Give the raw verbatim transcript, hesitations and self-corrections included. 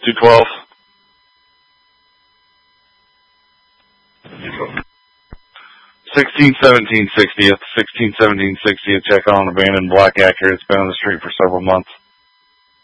two twelve. Sixteen seventeen sixtieth. Sixteen seventeen sixtieth. Check on abandoned black Acura. It's been on the street for several months.